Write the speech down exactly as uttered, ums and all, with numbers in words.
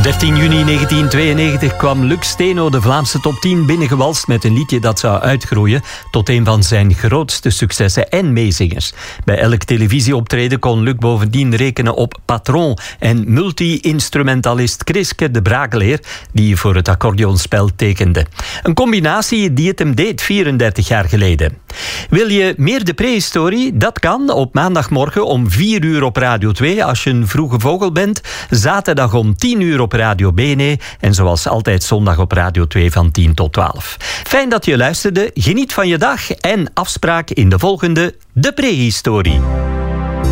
dertien juni negentien tweeënnegentig kwam Luc Steno de Vlaamse top tien binnengewalst met een liedje dat zou uitgroeien tot een van zijn grootste successen en meezingers. Bij elk televisieoptreden kon Luc bovendien rekenen op patron en multi-instrumentalist Kriske de Braakleer, die voor het accordeonspel tekende. Een combinatie die het hem deed vierendertig jaar geleden. Wil je meer de prehistorie? Dat kan op maandagmorgen om vier uur op Radio twee als je een vroege vogel bent. Zaterdag om tien uur op Radio Bene en zoals altijd zondag op Radio twee van tien tot twaalf. Fijn dat je luisterde, geniet van je dag en afspraak in de volgende De Prehistorie.